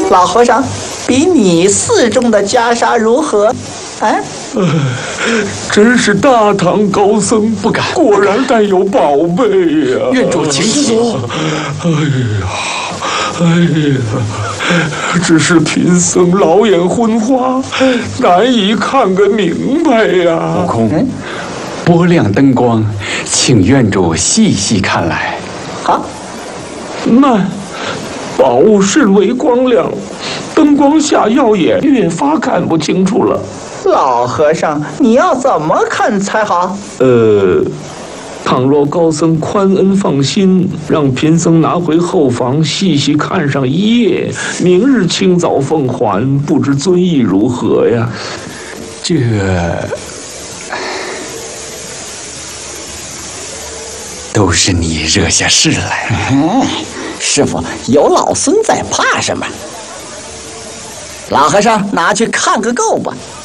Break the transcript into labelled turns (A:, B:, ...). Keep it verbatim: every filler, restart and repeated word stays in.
A: 老和尚，比你寺中的袈裟如何？哎，
B: 呃，真是大唐高僧，
C: 不敢，
B: 果然带有宝贝呀、啊！
C: 院主，请坐。
B: 哎呀，哎呀，只是贫僧老眼昏花，难以看个明白呀。
C: 悟空，嗯、拨亮灯光，请院主细细看来。
A: 好，
B: 慢，宝物甚为光亮，灯光下耀眼，越发看不清楚了。
A: 老和尚，你要怎么看才好？
B: 呃，倘若高僧宽恩放心，让贫僧拿回后房细细看上一夜，明日清早奉还，不知尊意如何呀？
C: 这都是你惹下事来。
D: 哎，师傅，有老孙在，怕什么？老和尚，拿去看个够吧。